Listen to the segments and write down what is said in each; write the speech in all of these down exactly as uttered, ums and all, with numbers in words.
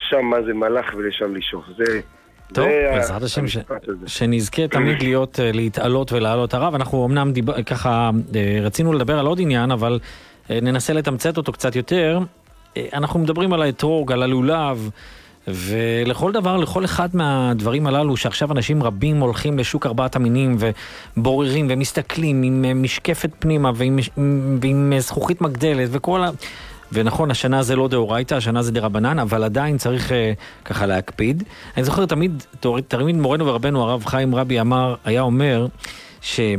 שם מה זה מלאך ולשם לשאוף. זה... טוב, בעזרת השם ש... שנזכה תמיד להיות, להתעלות ולעלות הרב. אנחנו אמנם דיב... ככה רצינו לדבר על עוד עניין, אבל ננסה לתמצת אותו קצת יותר. אנחנו מדברים על האתרוג, על הלולב, ולכל דבר, לכל אחד מהדברים הללו, שעכשיו אנשים רבים הולכים לשוק ארבעת המינים ובוררים ומסתכלים עם משקפת פנימה ועם, ועם זכוכית מגדלת וכל ה... ונכון, השנה זה לא דאורייתא, השנה זה דרבנן, אבל עדיין צריך אה, ככה להקפיד. אני זוכר תמיד, תמיד מורנו ורבנו הרב חיים רבי אמר, היה אומר שזה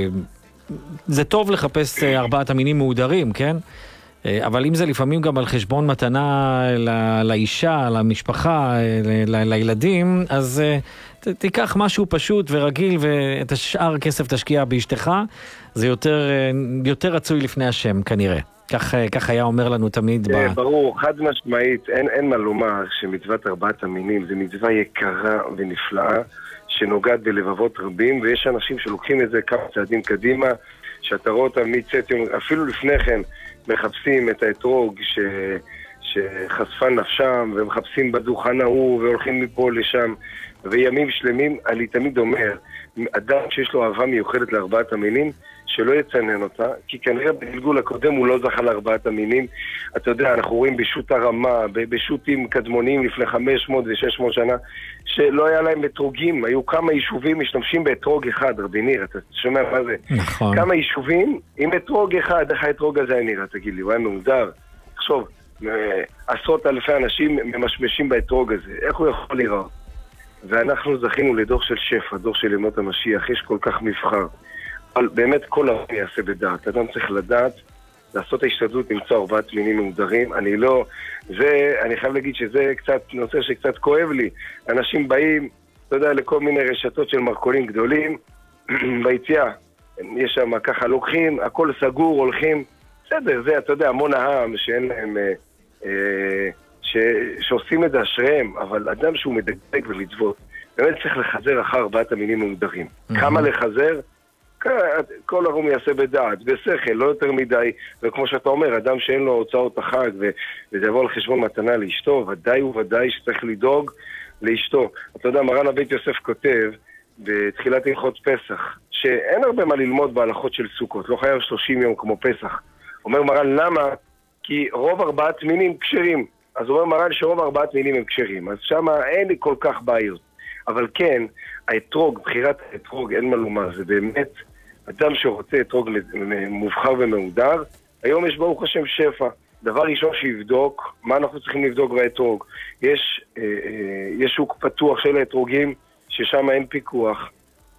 אה, טוב לחפש אה, ארבעת המינים מהודרים, כן? אה, אבל אם זה לפעמים גם על חשבון מתנה ל- לאישה, למשפחה, ל- ל- לילדים, אז אה, ת- תיקח משהו פשוט ורגיל, ואת השאר כסף תשקיע באשתך, זה יותר, אה, יותר רצוי לפני השם כנראה. כך, כך היה אומר לנו תמיד. ב... ברור, חד משמעית, אין, אין מה לומר שמצוות ארבעת המינים זה מצווה יקרה ונפלאה, שנוגעת בלבבות רבים, ויש אנשים שלוקחים את זה כמה צעדים קדימה, שאתה רואה אותם מצאת יום, אפילו לפני כן מחפשים את האתרוג ש... שחשפה נפשם, ומחפשים בדוכן ההוא, והולכים מפה לשם, וימים שלמים. אני תמיד אומר, אדם שיש לו אהבה מיוחדת לארבעת המינים, שלא יצנן אותה, כי כנראה בגלגול הקודם הוא לא זכה לארבעת המינים. אתה יודע, אנחנו רואים בשו"ת הרמה, בשו"תים קדמוניים לפני חמש מאות ושש מאות שנה, שלא היה להם אתרוגים. היו כמה יישובים משתמשים באתרוג אחד, רבי ניר, אתה שומע מה זה? נכון. כמה יישובים עם אתרוג אחד, איך האתרוג הזה היה נראה? תגיד לי, הוא היה מאודר. תחשוב, עשרות אלפי אנשים ממשמשים באתרוג הזה, איך הוא יכול לראות? ואנחנו זכינו לדור של שפע, דור של ימות המשיח, יש כל כך מבחר. אבל באמת כל הרב יעשה בדעת. אדם צריך לדעת, לעשות ההשתדלות, למצוא ארבעת מינים מהודרים. אני לא... זה, אני חייב להגיד שזה קצת נושא שקצת כואב לי. אנשים באים, אתה יודע, לכל מיני רשתות של מרכולים גדולים, ביציאה. יש שם ככה לוקחים, הכל סגור, הולכים. בסדר, זה, אתה יודע, המון העם שאין להם... אה, אה, ש... שעושים את זה אשריהם, אבל אדם שהוא מדגדג ולצוות, באמת צריך לחזר אחר ארבעת המינים מהודרים. Mm-hmm. כמה לחזר? כל הרום יעשה בדעת, בשכל, לא יותר מדי, וכמו שאתה אומר, אדם שאין לו הוצאות החג ו... וזה יבוא על חשבון מתנה לאשתו, ודאי וודאי שצריך לדאוג לאשתו. אתה יודע, מרן הבית יוסף כותב בתחילת הלכות פסח, שאין הרבה מה ללמוד בהלכות של סוכות, לא חייב שלושים יום כמו פסח. אומר מרן, למה? כי רוב ארבעת מינים כשרים. אז אומר מרן שרוב ארבעת מינים הם כשרים, אז שם אין לי כל כך בעיות. אבל כן, האתרוג, בחירת האתרוג, אין מה לומר, זה באמת אדם שרוצה אתרוג מובחר ומהודר. היום יש ברוך השם שפע. דבר ראשון שיבדוק, מה אנחנו צריכים לבדוק באתרוג? יש, אה, אה, יש שוק פתוח של האתרוגים, ששם אין פיקוח.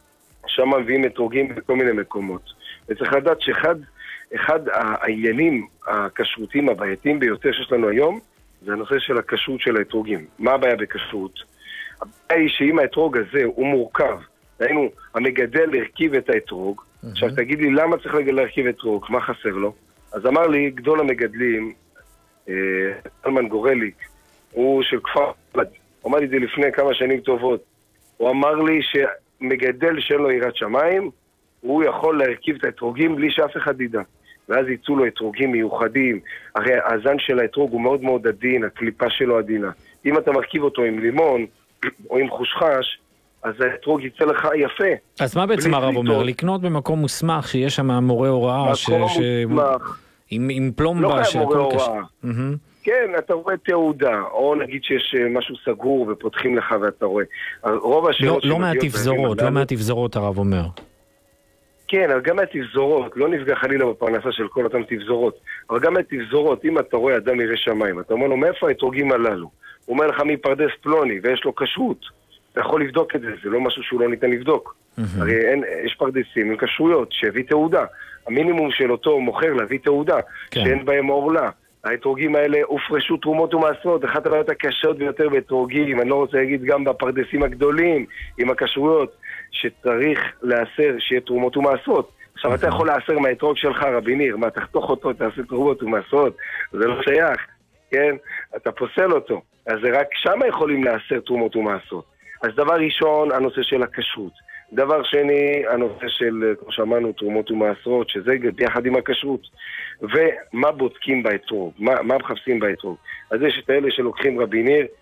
שם מביאים אתרוגים בכל מיני מקומות. וצריך לדעת שאחד אחד העניינים הכשרותיים הבעייתיים ביותר שיש לנו היום, זה הנושא של הכשרות של האתרוגים. מה הבעיה בכשרות? הבעיה היא שאם האתרוג הזה הוא מורכב, ראינו, המגדל הרכיב את האתרוג, mm-hmm. עכשיו תגיד לי למה צריך להרכיב אתרוג, מה חסר לו? אז אמר לי, גדול המגדלים, אה, אלמן גורליק, הוא של כפר, הוא אמר לי את זה לפני כמה שנים טובות, הוא אמר לי שמגדל שאין לו יראת שמיים, הוא יכול להרכיב את האתרוגים בלי שאף אחד ידע. ואז ייצאו לו אתרוגים מיוחדים. הרי הזן של האתרוג הוא מאוד מאוד עדין, הקליפה שלו עדינה. אם אתה מרכיב אותו עם לימון או עם חושחש, אז האתרוג יצא לך יפה. אז מה בעצם הרב אומר? לקנות במקום מוסמך שיש שם מורה הוראה, מקום מוסמך. עם פלומבה. לא חייב מורה הוראה. כן, אתה רואה תעודה, או נגיד שיש משהו סגור ופותחים לך ואתה רואה. לא מהתפזורות, לא מהתפזורות הרב אומר. כן, אבל גם מהתפזורות, לא נפגע חלילה בפרנסה של כל אותם תפזורות, אבל גם מהתפזורות, אם אתה רואה אדם ירא שמיים, אתה אומר לו, מאיפה האתרוגים הללו? הוא אומר לך מפרדס פלוני, ויש לו כשרות. אתה יכול לבדוק את זה, זה לא משהו שהוא לא ניתן לבדוק. הרי אין, יש פרדסים עם כשרויות, שהביא תעודה. המינימום של אותו מוכר להביא תעודה, שאין בהם עורלה. האתרוגים האלה הופרשו תרומות ומעשרות, אחת הבעיות הקשות ביותר באתרוגים, אני לא רוצה להגיד גם בפרדסים הגדולים, עם הכשרויות, שצריך לאסר שיהיה תרומות ומעשרות. עכשיו אתה יכול לאסר מהאתרוג שלך, רבי ניר, מה תחתוך אותו, תעשה תרומות ומעשרות, זה לא שייך, כן? אתה פוסל אותו, אז זה רק שם יכולים לאסר תרומות ומעשרות. אז דבר ראשון, הנושא של הכשרות. דבר שני, הנושא של, כמו שאמרנו, תרומות ומעשרות, שזה ביחד עם הכשרות. ומה בודקים באתרוג? מה, מה מחפשים באתרוג? אז יש את האלה שלוקחים רבי ניר,